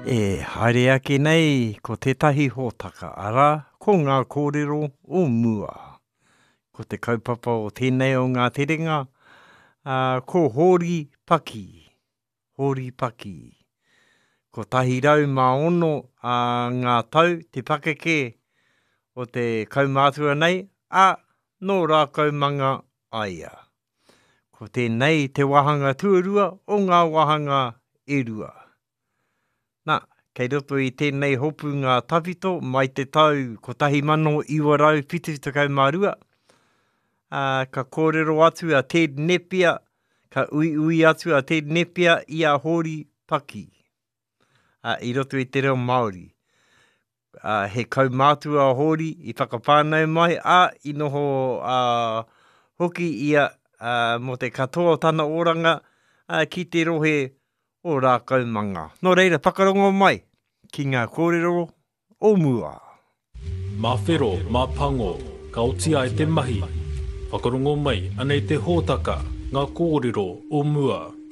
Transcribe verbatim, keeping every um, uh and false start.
E haere ake nei ko tētahi hōtaka ara ko ngā kōrero o mua. Ko te kaupapa o tēnei o ngā terenga, uh, ko hori paki, hori paki. Ko tahi rau mā ono uh, ngā tau te pakeke o te kaumātua nei, a no rākau manga aia. Ko tēnei te wahanga tuarua o ngā wahanga erua. Nā, kei roto i tēnei hopu ngā tawhito mai te tau ko tahi mano iwa rau whitu takau mārua. Uh, ka kōrero atu a Ted Nepia, ka ui ui atu a Ted Nepia i a hori paki. Uh, I roto i te reo Māori. Uh, he kaumātua hori i whakapānau mai, a i noho uh, hoki ia uh, mo te katoa tana oranga uh, ki te rohe o rākau manga. Nō reira, whakarongo mai ki ngā kōrero o mua. Mā whero, mā pango, ka oti ai te mahi. Whakarongo mai, anei te hōtaka, ngā kōrero o mua.